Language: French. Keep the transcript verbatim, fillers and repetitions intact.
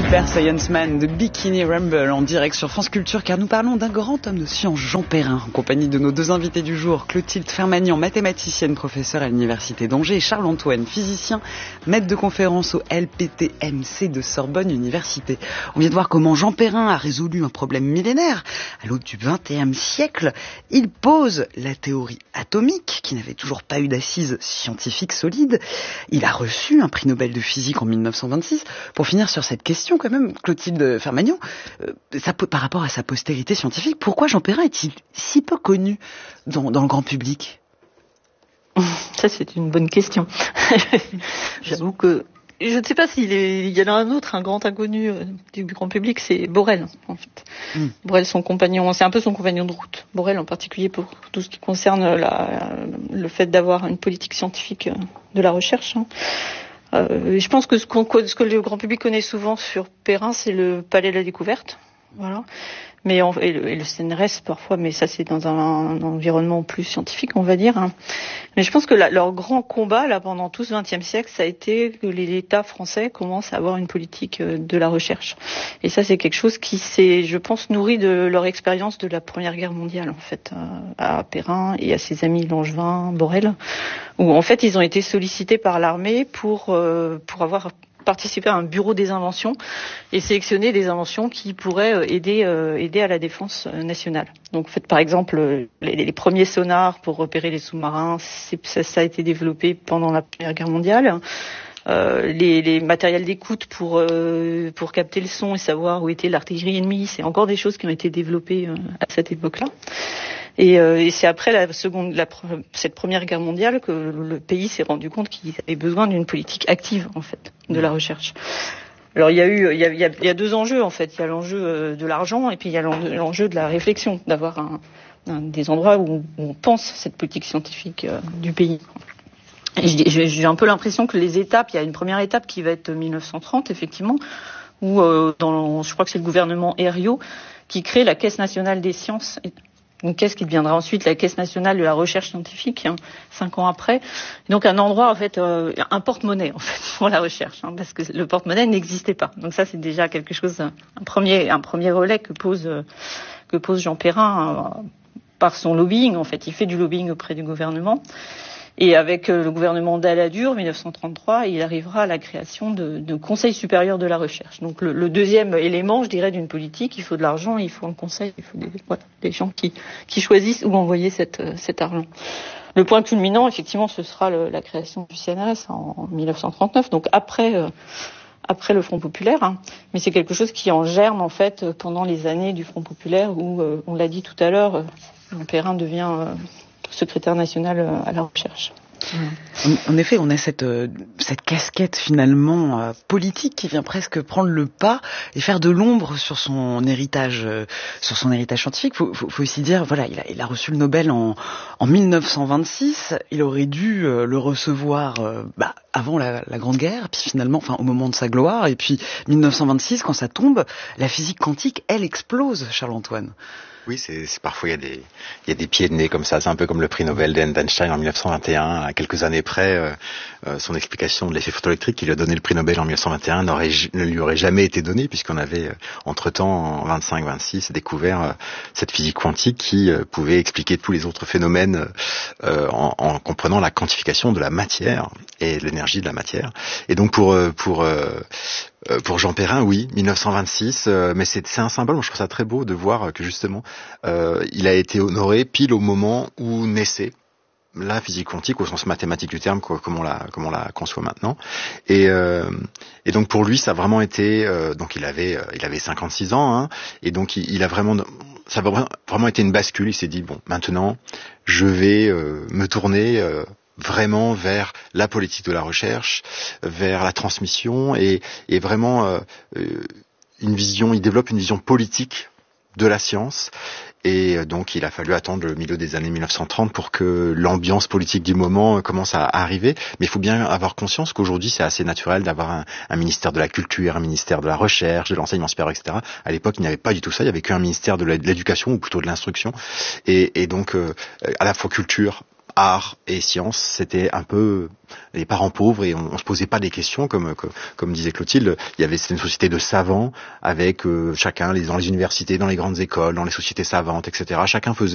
Super Science Man de Bikini Rumble en direct sur France Culture, car nous parlons d'un grand homme de science, Jean Perrin, en compagnie de nos deux invités du jour, Clotilde Fermagnan, mathématicienne, professeure à l'Université d'Angers, et Charles-Antoine, physicien, maître de conférence au L P T M C de Sorbonne Université. On vient de voir comment Jean Perrin a résolu un problème millénaire. À l'aube du vingt et unième siècle, il pose la théorie atomique, qui n'avait toujours pas eu d'assises scientifiques solides. Il a reçu un prix Nobel de physique en mille neuf cent vingt-six. Pour finir sur cette question, quand même, Clotilde Fermagnan, euh, ça, par rapport à sa postérité scientifique, pourquoi Jean Perrin est-il si peu connu dans, dans le grand public ? Ça, c'est une bonne question. J'avoue que je ne sais pas s'il est, il y en a un autre, un grand inconnu euh, du grand public, c'est Borel, en fait. Mm. Borel, son compagnon, c'est un peu son compagnon de route. Borel, en particulier, pour tout ce qui concerne la, le fait d'avoir une politique scientifique de la recherche. Hein. Euh, je pense que ce, qu'on, ce que le grand public connaît souvent sur Perrin, c'est le Palais de la Découverte, voilà. Mais en, et, le, et le C N R S parfois, mais ça c'est dans un, un environnement plus scientifique, on va dire. Hein. Mais je pense que la, leur grand combat là pendant tout ce vingtième siècle, ça a été que l'État français commence à avoir une politique de la recherche. Et ça c'est quelque chose qui s'est, je pense, nourri de leur expérience de la Première Guerre mondiale en fait, à, à Perrin et à ses amis Langevin, Borel, où en fait ils ont été sollicités par l'armée pour euh, pour avoir participer à un bureau des inventions et sélectionner des inventions qui pourraient aider euh, aider à la défense nationale. Donc, en fait, par exemple, les, les premiers sonars pour repérer les sous-marins, c'est, ça, ça a été développé pendant la Première Guerre mondiale. Euh, les, les matériels d'écoute pour euh, pour capter le son et savoir où était l'artillerie ennemie, c'est encore des choses qui ont été développées euh, à cette époque-là. Et, euh, et c'est après la seconde, la, cette Première Guerre mondiale que le, le pays s'est rendu compte qu'il avait besoin d'une politique active en fait de la recherche. Alors il y a eu, il y a, il y a, il y a deux enjeux en fait. Il y a l'enjeu de l'argent et puis il y a l'enjeu de la réflexion, d'avoir un, un, des endroits où on pense cette politique scientifique euh, du pays. Et j'ai, j'ai un peu l'impression que les étapes, il y a une première étape qui va être mille neuf cent trente effectivement, où euh, dans, je crois que c'est le gouvernement Herriot qui crée la Caisse nationale des sciences. Une caisse qui deviendra ensuite la Caisse nationale de la recherche scientifique, hein, cinq ans après. Et donc un endroit, en fait, euh, un porte-monnaie, en fait, pour la recherche, hein, parce que le porte-monnaie n'existait pas. Donc ça, c'est déjà quelque chose, un premier, un premier relais que pose, euh, que pose Jean Perrin euh, par son lobbying. En fait, il fait du lobbying auprès du gouvernement. Et avec euh, le gouvernement d'Aladur, mille neuf cent trente-trois, il arrivera à la création de, de Conseil supérieur de la recherche. Donc le, le deuxième élément, je dirais, d'une politique, il faut de l'argent, il faut un conseil, il faut des, voilà, des gens qui, qui choisissent où envoyer cette, cet argent. Le point culminant, effectivement, ce sera le, la création du C N R S en, en mille neuf cent trente-neuf, donc après, euh, après le Front populaire. Hein. Mais c'est quelque chose qui en germe, en fait, pendant les années du Front populaire, où, euh, on l'a dit tout à l'heure, euh, Perrin devient euh, secrétaire national à la recherche. En, en effet, on a cette, euh, cette casquette finalement euh, politique qui vient presque prendre le pas et faire de l'ombre sur son héritage, euh, sur son héritage scientifique. Faut, faut, faut aussi dire, voilà, il a, il a reçu le Nobel en, en mille neuf cent vingt-six. Il aurait dû euh, le recevoir euh, bah, avant la, la Grande Guerre, puis finalement, enfin, au moment de sa gloire. Et puis mille neuf cent vingt-six, quand ça tombe, la physique quantique, elle explose, Charles-Antoine. Oui, c'est, c'est parfois il y a des il y a des pieds de nez comme ça. C'est un peu comme le prix Nobel d'Einstein en mille neuf cent vingt et un. À quelques années près, euh, euh, son explication de l'effet photoélectrique qui lui a donné le prix Nobel en mille neuf cent vingt et un n'aurait ne lui aurait jamais été donné, puisqu'on avait euh, entre temps en vingt-cinq vingt-six découvert euh, cette physique quantique qui euh, pouvait expliquer tous les autres phénomènes euh, en, en comprenant la quantification de la matière et de l'énergie de la matière. Et donc pour euh, pour euh, Pour Jean Perrin, oui, mille neuf cent vingt-six, euh, mais c'est, c'est un symbole. Moi, je trouve ça très beau de voir que justement, euh, il a été honoré pile au moment où naissait la physique quantique au sens mathématique du terme, quoi, comme on la, comme on la conçoit maintenant. Et, euh, et donc pour lui, ça a vraiment été. Euh, donc il avait, euh, il avait cinquante-six ans, hein, et donc il, il a vraiment, ça a vraiment été une bascule. Il s'est dit bon, maintenant, je vais euh, me tourner. Euh, vraiment vers la politique de la recherche, vers la transmission et, et vraiment euh, une vision, il développe une vision politique de la science et donc il a fallu attendre le milieu des années mille neuf cent trente pour que l'ambiance politique du moment commence à arriver, mais il faut bien avoir conscience qu'aujourd'hui c'est assez naturel d'avoir un, un ministère de la culture, un ministère de la recherche, de l'enseignement supérieur, et cetera. À l'époque il n'y avait pas du tout ça, il n'y avait qu'un ministère de l'éducation ou plutôt de l'instruction et, et donc euh, à la fois culture, art et science, c'était un peu les parents pauvres et on, on se posait pas des questions comme comme, comme disait Clotilde. Il y avait c'était une société de savants avec euh, chacun les, dans les universités, dans les grandes écoles, dans les sociétés savantes, et cetera. Chacun faisait